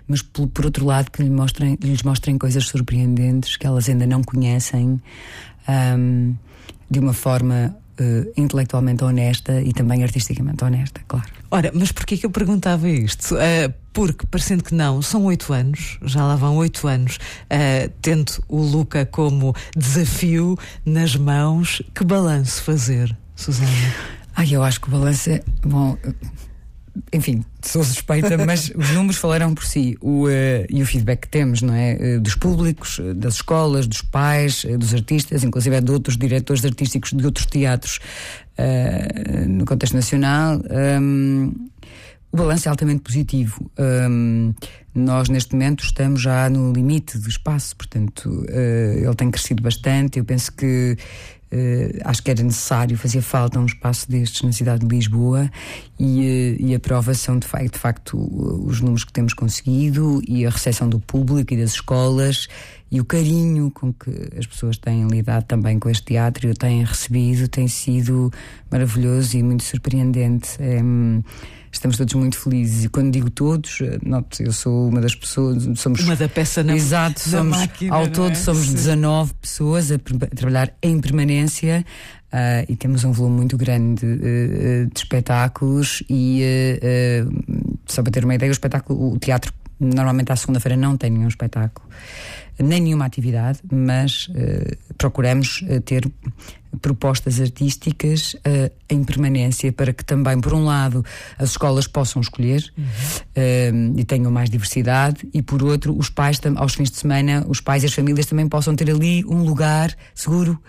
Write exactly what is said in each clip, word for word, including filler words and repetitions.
mas por, por outro lado que lhe mostrem, lhes mostrem coisas surpreendentes que elas ainda não conhecem, um, de uma forma uh, intelectualmente honesta e também artisticamente honesta, claro. Ora, mas porquê que eu perguntava isto? Uh, porque, parecendo que não, são oito anos, já lá vão oito anos, uh, tendo o Luca como desafio nas mãos. Que balanço fazer, Susana? Ai, eu acho que o balanço é... Bom, enfim, sou suspeita, mas os números falaram por si. O, uh, e o feedback que temos, não é? Uh, dos públicos, uh, das escolas, dos pais, uh, dos artistas, inclusive de outros diretores artísticos de outros teatros uh, no contexto nacional. Um, o balanço é altamente positivo. Um, nós, neste momento, estamos já no limite do espaço, portanto, uh, ele tem crescido bastante. Eu penso que Uh, acho que era necessário, fazia falta um espaço destes na cidade de Lisboa e, uh, e a prova são de, fa- de facto os números que temos conseguido e a recepção do público e das escolas e o carinho com que as pessoas têm lidado também com este teatro e o têm recebido tem sido maravilhoso e muito surpreendente. É, estamos todos muito felizes e quando digo todos, note, eu sou uma das pessoas, somos uma da peça na, exato, na somos, máquina, ao todo é? somos Sim. dezanove pessoas a, a trabalhar em permanência uh, e temos um volume muito grande uh, de espetáculos e uh, uh, só para ter uma ideia, o espetáculo, o teatro normalmente à segunda-feira não tem nenhum espetáculo, nem nenhuma atividade, mas uh, procuramos uh, ter propostas artísticas uh, em permanência para que também, por um lado, as escolas possam escolher uhum. uh, e tenham mais diversidade e, por outro, os pais, aos fins de semana, os pais e as famílias também possam ter ali um lugar seguro.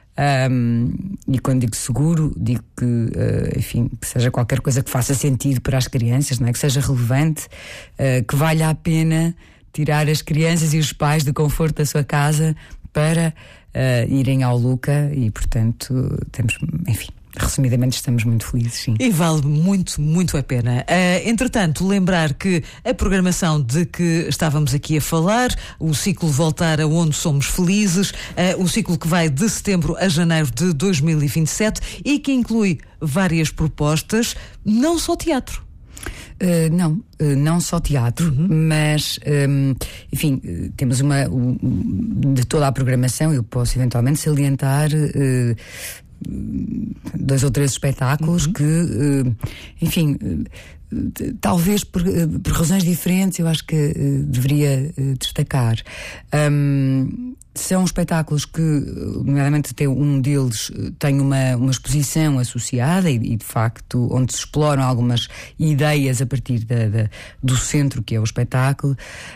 Um, e quando digo seguro, digo que, uh, enfim, que seja qualquer coisa que faça sentido para as crianças, não é? Que seja relevante, uh, que valha a pena tirar as crianças e os pais do conforto da sua casa para uh, irem ao Luca e, portanto, temos, enfim, resumidamente estamos muito felizes, sim. E vale muito, muito a pena. Uh, entretanto, lembrar que a programação de que estávamos aqui a falar, o ciclo Voltar Aonde Somos Felizes, uh, o ciclo que vai de setembro a janeiro de dois mil e vinte e sete e que inclui várias propostas, não só teatro. Uh, não, uh, não só teatro, uhum. mas, um, enfim, uh, temos uma. Um, de toda a programação, eu posso eventualmente salientar uh, dois ou três espetáculos uhum. que, uh, enfim. Uh, Talvez por, por razões diferentes, eu acho que uh, deveria uh, destacar. Um, são espetáculos que, nomeadamente, até um deles tem uma, uma exposição associada e, e, de facto, onde se exploram algumas ideias a partir da, da, do centro que é o espetáculo.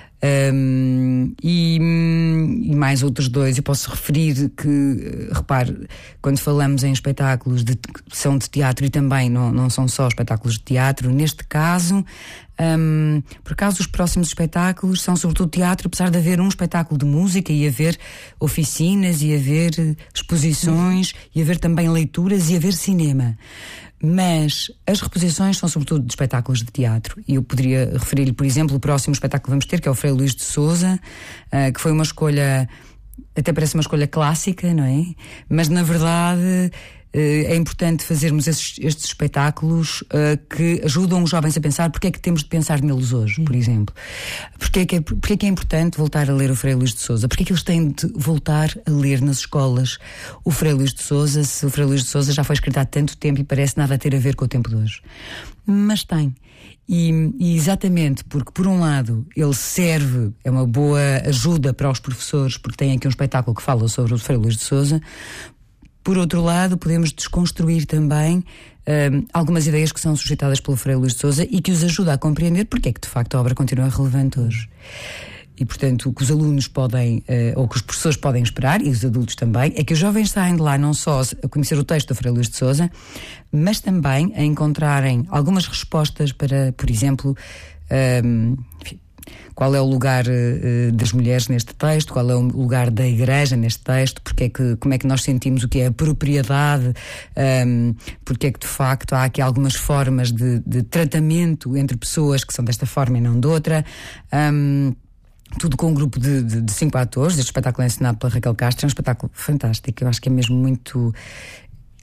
Um, e, e mais outros dois. Eu posso referir que, repare, quando falamos em espetáculos de, que são de teatro e também não, não são só espetáculos de teatro, neste caso, um, por acaso os próximos espetáculos são sobretudo teatro, apesar de haver um espetáculo de música e haver oficinas e haver exposições uhum. e haver também leituras e haver cinema. Mas as reposições são sobretudo de espetáculos de teatro e eu poderia referir-lhe, por exemplo, o próximo espetáculo que vamos ter, que é o Frei Luís de Sousa, uh, que foi uma escolha, até parece uma escolha clássica, não é? Mas na verdade uh, é importante fazermos esses, estes espetáculos uh, que ajudam os jovens a pensar porque é que temos de pensar neles hoje, por exemplo. Porque é, que é, porque é que é importante voltar a ler o Frei Luís de Sousa? Porque é que eles têm de voltar a ler nas escolas o Frei Luís de Sousa, se o Frei Luís de Sousa já foi escrito há tanto tempo e parece nada a ter a ver com o tempo de hoje? Mas tem. E, e exatamente porque, por um lado, ele serve, é uma boa ajuda para os professores, porque tem aqui um espetáculo que fala sobre o Frei Luís de Sousa. Por outro lado, podemos desconstruir também um, algumas ideias que são suscitadas pelo Frei Luís de Sousa e que os ajuda a compreender porque é que de facto a obra continua relevante hoje. E portanto o que os alunos podem, uh, ou que os professores podem esperar, e os adultos também, é que os jovens saem de lá não só a conhecer o texto do Frei Luís de Sousa, mas também a encontrarem algumas respostas para, por exemplo, um, enfim, qual é o lugar uh, das mulheres neste texto, qual é o lugar da igreja neste texto, porque é que, como é que nós sentimos o que é a propriedade, um, porque é que de facto há aqui algumas formas de, de tratamento entre pessoas que são desta forma e não de outra. Um, tudo com um grupo de, de, de cinco atores. Este espetáculo é encenado pela Raquel Castro, é um espetáculo fantástico, eu acho que é mesmo muito...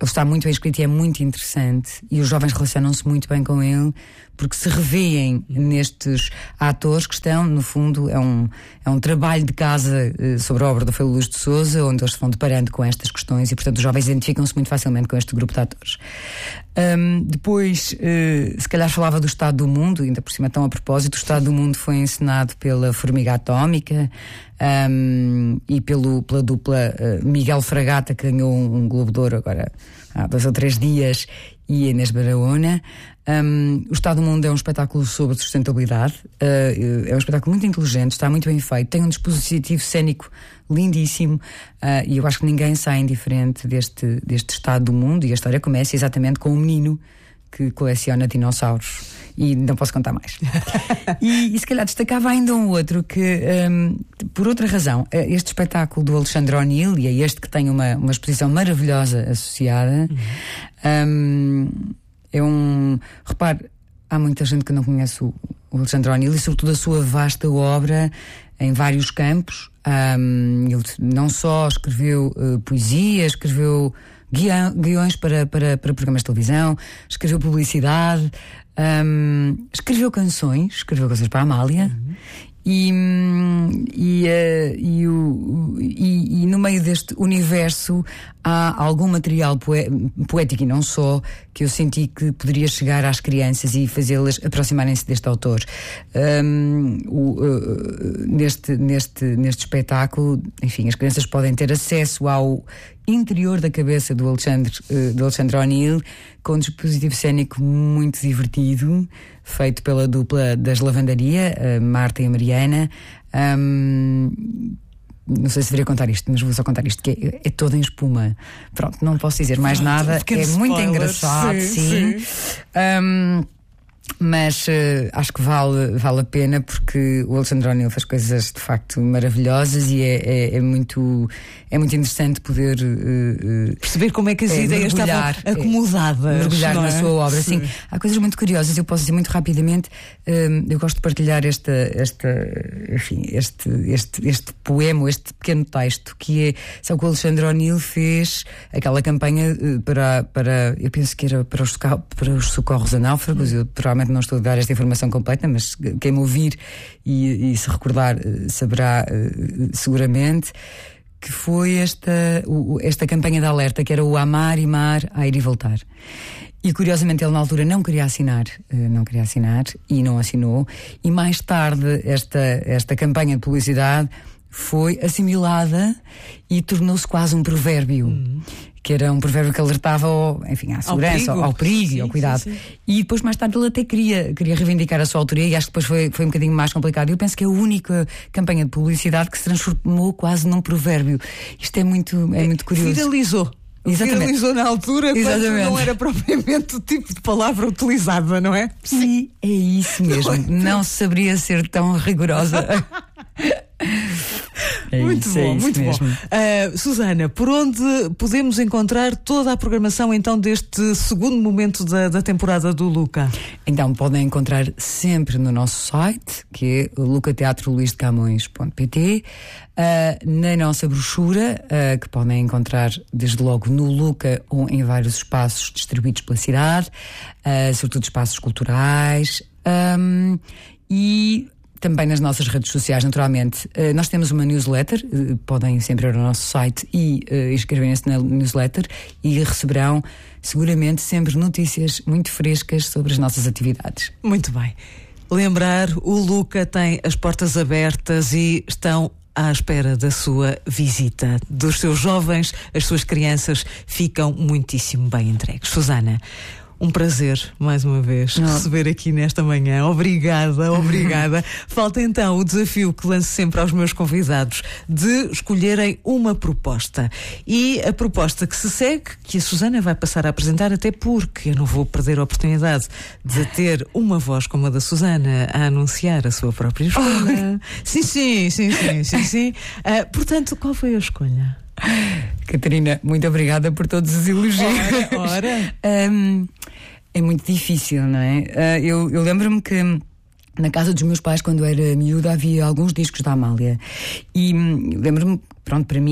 está muito bem escrito e é muito interessante, e os jovens relacionam-se muito bem com ele, porque se revêem nestes atores que estão, no fundo, é um, é um trabalho de casa eh, sobre a obra do Félix Luz de Sousa, onde eles se vão deparando com estas questões e, portanto, os jovens identificam-se muito facilmente com este grupo de atores. Um, depois, uh, se calhar falava do Estado do Mundo, ainda por cima tão a propósito. O Estado do Mundo foi encenado pela Formiga Atómica um, e pelo, pela dupla uh, Miguel Fragata, que ganhou um, um Globo de Ouro agora há dois ou três dias, e Inês Barahona. Um, o Estado do Mundo é um espetáculo sobre sustentabilidade, uh, é um espetáculo muito inteligente, está muito bem feito, tem um dispositivo cênico lindíssimo, uh, e eu acho que ninguém sai indiferente deste, deste Estado do Mundo, e a história começa exatamente com um menino que coleciona dinossauros, e não posso contar mais. e, e se calhar destacava ainda um outro que, um, por outra razão, este espetáculo do Alexandre O'Neill, e é este que tem uma, uma exposição maravilhosa associada, uhum. um, é um... Repare, há muita gente que não conhece o, o Alexandre O'Neill, e sobretudo a sua vasta obra em vários campos. Um, ele não só escreveu uh, poesia, escreveu guião, guiões para, para, para programas de televisão, escreveu publicidade, um, escreveu canções, escreveu canções para a Amália. Uhum. E, e, uh, e, o, e, e no meio deste universo há algum material poé- poético e não só, que eu senti que poderia chegar às crianças e fazê-las aproximarem-se deste autor. Um, o, uh, neste, neste, neste espetáculo, enfim, as crianças podem ter acesso ao interior da cabeça do Alexandre, uh, do Alexandre O'Neill, com um dispositivo cênico muito divertido, feito pela dupla das Lavandaria, a Marta e a Mariana. Um, não sei se deveria contar isto, mas vou só contar isto, que é, é todo em espuma. Pronto, não posso dizer mais nada. É muito engraçado, sim. sim. Um, mas uh, acho que vale, vale a pena, porque o Alexandre O'Neill faz coisas de facto maravilhosas, e é, é, é, muito, é muito interessante poder uh, uh, perceber como é que as é, ideias estavam acomodadas, é, mergulhar na é? sua obra. Sim. Sim, há coisas muito curiosas. Eu posso dizer muito rapidamente, um, eu gosto de partilhar esta, esta, enfim, este, este, este poema, este pequeno texto, que é, sabe, que o Alexandre O'Neill fez aquela campanha uh, para, para, eu penso que era para os, para os socorros a náufragos. Hum. Eu provavelmente não estou a dar esta informação completa, mas quem me ouvir e, e se recordar saberá uh, seguramente que foi esta, o, esta campanha de alerta, que era o Amar e Mar, a ir e voltar. E curiosamente ele na altura não queria assinar, uh, não queria assinar e não assinou, e mais tarde esta, esta campanha de publicidade foi assimilada e tornou-se quase um provérbio. Uhum. Que era um provérbio que alertava ao, enfim, à segurança, ao perigo, ao perigo sim, e ao cuidado. Sim, sim. E depois, mais tarde, ele até queria, queria reivindicar a sua autoria, e acho que depois foi, foi um bocadinho mais complicado. Eu penso que é a única campanha de publicidade que se transformou quase num provérbio. Isto é muito, é muito curioso. Viralizou. Exatamente. Viralizou na altura, quando não era propriamente o tipo de palavra utilizada, não é? Sim, é isso mesmo. Não, não saberia ser tão rigorosa. É muito isso, bom, é muito mesmo. bom. Uh, Susana, por onde podemos encontrar toda a programação então deste segundo momento da, da temporada do Luca? Então podem encontrar sempre no nosso site, que é luca teatro luís de camões ponto pt, uh, na nossa brochura, uh, que podem encontrar desde logo no Luca ou em vários espaços distribuídos pela cidade, uh, sobretudo espaços culturais, um, e também nas nossas redes sociais, naturalmente. Uh, nós temos uma newsletter, uh, podem sempre ir ao nosso site e uh, inscreverem-se na newsletter, e receberão seguramente sempre notícias muito frescas sobre as nossas atividades. Muito bem. Lembrar, o Luca tem as portas abertas e estão à espera da sua visita. Dos seus jovens, as suas crianças ficam muitíssimo bem entregues. Susana, um prazer, mais uma vez, oh. receber aqui nesta manhã. Obrigada, obrigada. Falta então o desafio que lanço sempre aos meus convidados, de escolherem uma proposta. E a proposta que se segue, que a Susana vai passar a apresentar, até porque eu não vou perder a oportunidade de ter uma voz como a da Susana a anunciar a sua própria escolha. Oh. Sim, sim, sim, sim, sim, sim. Uh, portanto, qual foi a escolha? Catarina, muito obrigada por todos os elogios. Ora, ora. um, é muito difícil, não é? Uh, eu, eu lembro-me que na casa dos meus pais, quando era miúda, havia alguns discos da Amália. E hum, lembro-me, pronto, para mim,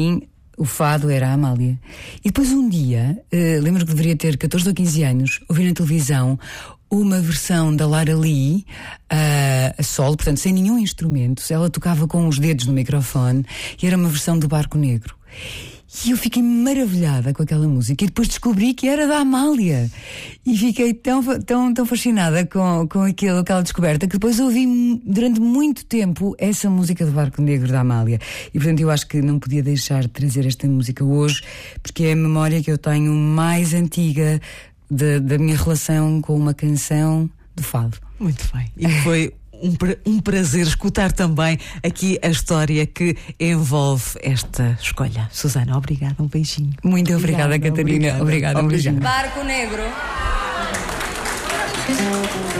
o fado era a Amália. E depois um dia, uh, lembro que deveria ter catorze ou quinze anos, ouvi na televisão uma versão da Lara Lee, uh, a solo, portanto sem nenhum instrumento. Ela tocava com os dedos no microfone e era uma versão do Barco Negro. E eu fiquei maravilhada com aquela música e depois descobri que era da Amália. E fiquei tão, tão, tão fascinada com, com aquilo, aquela descoberta, que depois ouvi durante muito tempo essa música do Barco Negro da Amália. E portanto eu acho que não podia deixar de trazer esta música hoje, porque é a memória que eu tenho mais antiga de, da minha relação com uma canção do fado. Muito bem. E foi Um, pra, um prazer escutar também aqui a história que envolve esta escolha. Susana, obrigada, um beijinho. Muito obrigada, obrigada Catarina. Obrigada, obrigada, um beijinho. Barco Negro.